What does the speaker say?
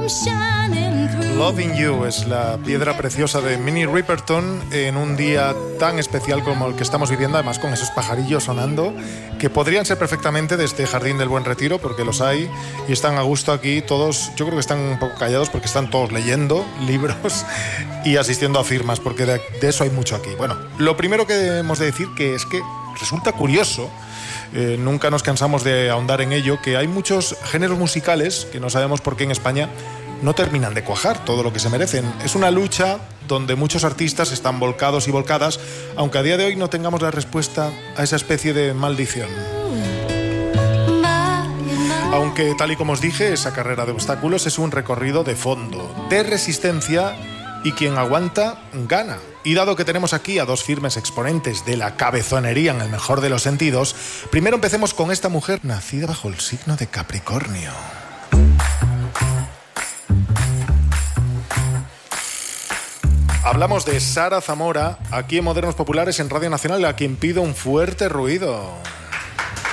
Loving You es la piedra preciosa de Minnie Riperton en un día tan especial como el que estamos viviendo, además con esos pajarillos sonando que podrían ser perfectamente de este Jardín del Buen Retiro, porque los hay y están a gusto aquí todos. Yo creo que están un poco callados porque están todos leyendo libros y asistiendo a firmas, porque de eso hay mucho aquí. Bueno, lo primero que hemos de decir que es que resulta curioso, nunca nos cansamos de ahondar en ello, que hay muchos géneros musicales que no sabemos por qué en España no terminan de cuajar todo lo que se merecen. Es una lucha donde muchos artistas están volcados y volcadas, aunque a día de hoy no tengamos la respuesta a esa especie de maldición. Aunque, tal y como os dije, esa carrera de obstáculos es un recorrido de fondo, de resistencia, y quien aguanta, gana. Y dado que tenemos aquí a dos firmes exponentes de la cabezonería en el mejor de los sentidos, primero empecemos con esta mujer nacida bajo el signo de Capricornio. Hablamos de Sara Zamora, aquí en Modernos Populares en Radio Nacional, a quien pido un fuerte ruido.